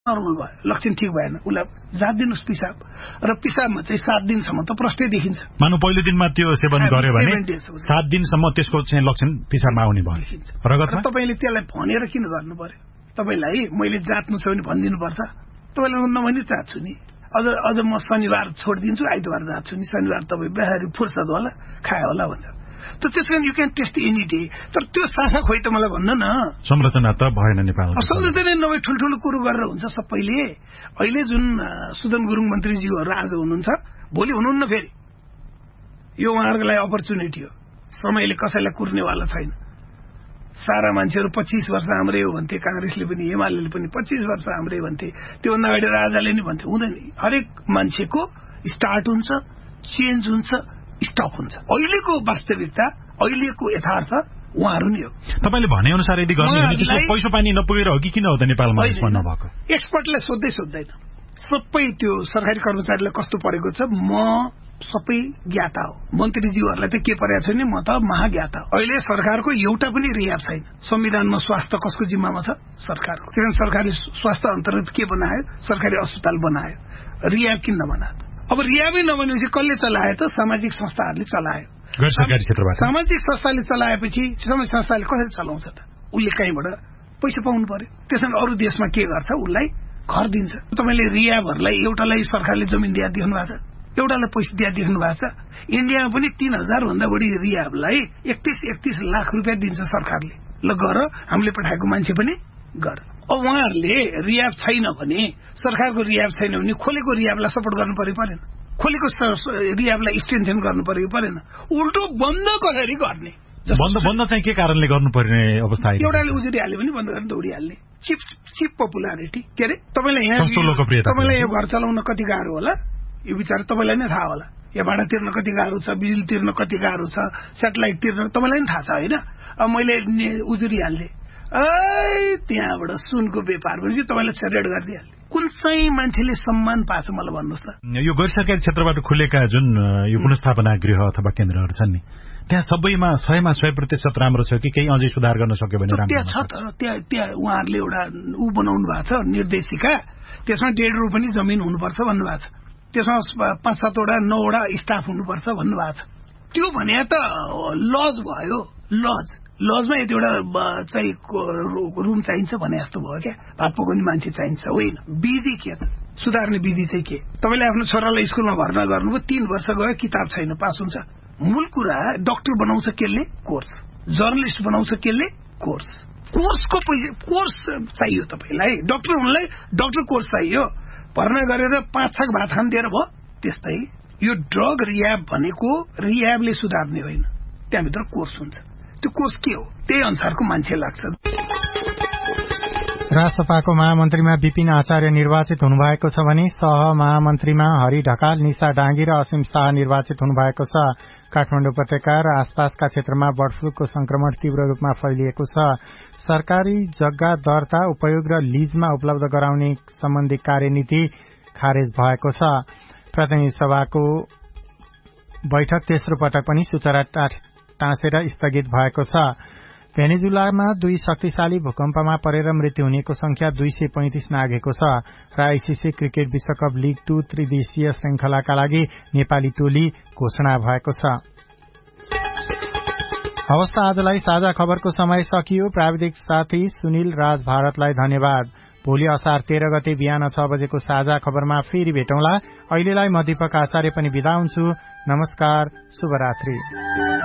Normal भयो, लक्षण ठिक भएन, उसलाई जात दिनुहोस् पिसाब, र पिसाबमा चाहिँ 7 दिनसम्म त प्रष्टै देखिन्छ। मानव पहिलो दिनमा त्यो सेवन गर्यो भने 7 दिनसम्म त्यसको चाहिँ लक्षण पिसाबमा आउने भयो। रगतमा तपाईले त्यसलाई भनेर किन गर्नु पर्यो? तपाईलाई मैले जात्नु छ भने भनिदिनु पर्छ। तपाईले नभनी जात्छु नि, अझ म शनिबार छोडिदिन्छु, आइतबार जान्छु नि, शनिबार तपाईँ बेहारी फुर्सद होला खायो होला भनेर। त त्यसकारण you can test any day. तर त्यो शाखा खोइ त मलाई भन्न न। संरचना त भएन नेपालमा। संरचना नभए ठुल्ठुलो कुरो गरेर हुन्छ सबैले। अहिले जुन सुदन गुरुङ मन्त्रीज्यूहरू आज हुनुहुन्छ, भोलि हुनुहुन्न फेरि। यो उहाँहरूको लागि अपर्च्युनिटी हो। समयले कसैलाई कुर्नेवाला छैन। सारा मान्छेहरू 25 वर्ष हाम्रै हो भन्थे, कांग्रेसले पनि एमाले पनि 25 वर्ष हाम्रै भन्थे, त्योभन्दा अगाडि राजाले नि भन्थे। हुँदैन। हरेक मान्छेको स्टार्ट हुन्छ, चेन्ज हुन्छ, स्टप हुन्छ। अहिलेको वास्तविकता, अहिलेको यथार्थ उहाँहरू नै हो। तपाईले भने अनुसार यदि गर्ने हो भने त्यसको पैसा पानी नपुगेर हो कि किन हो त नेपालमा यसमा नभएको? एक्सपर्टलाई सोध्दैन। सबै त्यो सरकारी कर्मचारीलाई कस्तो परेको छ, म सबै ज्ञाता हो। मन्त्रीज्यूहरूलाई त के परेको छैन, म त महाज्ञाता हो। अहिले सरकारको एउटा पनि रियाब छैन। संविधानमा स्वास्थ्य कसको जिम्मामा छ? सरकारको। किनभने सरकारले स्वास्थ्य अन्तर्गत के बनायो? सरकारी अस्पताल बनायो। रियाब किन नबनायो? अब रियाबै नबनेपछि कसले चलायो त? सामाजिक संस्थाहरूले चलायो। गैर-सरकारी क्षेत्रबाट सामाजिक संस्थाले चलाएपछि सामाजिक संस्थाले कसरी चलाउँछ त? उसले कहीँबाट पैसा पाउनु पर्यो। त्यसैले अरू देशमा के गर्छ? उसलाई घर दिन्छ। तपाईले रियाबहरूलाई एउटालाई सरकारले जमिन दिया देख्नु भएको छ, एउटालाई पैसा दिया देख्नु भएको छ? इन्डियामा पनि 3000 भन्दा बढी रियाबलाई 31 लाख रुपियाँ दिन्छ सरकारले। ल गर, हामीले पठाएको मान्छे पनि गर। अब उहाँहरूले रियाब छैन भने, सरकारको रियाब छैन भने खोलेको रियाबलाई सपोर्ट गर्नु पर्यो परेन? खोलेको रियाबलाई स्ट्रेन्थेन गर्नु पर्यो परेन? उल्टो बन्द कसरी गर्ने? बन्द चाहिँ के कारणले गर्नुपर्ने अवस्था आयो? एउटाले उजुरी हाल्यो भने बन्द गर्न दौडिहाल्ने। चिप पपुलारिटी के अरे? तपाईँलाई यहाँ यो घर चलाउन कति गाह्रो होला यो विचार तपाईँलाई नै थाहा होला। यहाँ भाडा तिर्न कति गाह्रो छ, बिजुली तिर्न कति गाह्रो छ, सेटेलाइट तिर्न तपाईँलाई पनि थाहा छ होइन? अब मैले उजुरी हाल्ने, त्यहाँबाट सुनको व्यापार भनेपछि तपाईँलाई छरेड गरिदिइहाल्ने। कुन चाहिँ मान्छेले सम्मान पाछ मलाई भन्नुहोस् त? यो गैर सरकारी क्षेत्रबाट खुलेका जुन यो पुनस्थापना गृह अथवा केन्द्रहरू छन् नि, त्यहाँ सबैमा 100% राम्रो छ कि केही अझै सुधार गर्न सक्यो भने राम्रो? त्यहाँ छ त, त्यहाँ उहाँहरूले एउटा बनाउनु भएको छ निर्देशिका, त्यसमा 1.5 रुपियाँ पनि जमिन हुनुपर्छ भन्नुभएको छ। त्यसमा 5-7 वटा 9 वटा स्टाफ हुनुपर्छ भन्नुभएको छ। त्यो भने त लज भयो। लजमा यति एउटा चाहिँ रुम चाहिन्छ भने जस्तो भयो क्या। भात पकाउने मान्छे चाहिन्छ होइन। विधि के त? सुधार्ने विधि चाहिँ के? तपाईँले आफ्नो छोरालाई स्कुलमा भर्ना गर्नुभयो, 3 वर्ष गयो, किताब छैन, पास हुन्छ। मूल कुरा डाक्टर बनाउँछ केले? कोर्स। जर्नलिस्ट बनाउँछ केले? कोर्स। कोर्स चाहियो तपाईँलाई। डाक्टर हुनलाई डाक्टर कोर्स चाहियो। भर्ना गरेर 5 छक भात खान दिएर भयो। त्यस्तै यो ड्रग रियाब भनेको रियाबले सुधार्ने होइन, त्यहाँभित्र कोर्स हुन्छ। त्यो कोर्स के हो? त्यही अनुसारको मान्छे लाग्छ। रासपाको महामन्त्रीमा विपिन आचार्य निर्वाचित हुनुभएको छ भने सहमहामन्त्रीमा हरि ढकाल, निशा डाँगी र असीम शाह निर्वाचित हुनुभएको छ। काठमाडौँ उपत्यका र आसपासका क्षेत्रमा बर्ड फ्लूको संक्रमण तीव्र रूपमा फैलिएको छ। सरकारी जग्गा दर्ता, उपयोग र लीजमा उपलब्ध गराउने सम्बन्धी कार्यनीति खारेज भएको छ। प्रतिनिधि सभाको बैठक तेस्रो पटक पनि सूचना टाँसेर स्थगित भएको छ। भेनेजुलामा 2 शक्तिशाली भूकम्पमा परेर मृत्यु हुनेको संख्या 235 नाघेको छ र आईसीसी क्रिकेट विश्वकप लीग 2 त्रिदेशीय श्रृंखलाका लागि नेपाली टोली घोषणा भएको छ। हवस्, आजलाई साझा खबरको समय सकियो। प्राविधिक साथी सुनिल राज भारतलाई धन्यवाद। भोलि असार 13 गते बिहान 6 बजेको साझा खबरमा फेरि भेटौँला। अहिलेलाई म दीपक आचार्य पनि बिदा हुन्छु। नमस्कार, शुभरात्रि।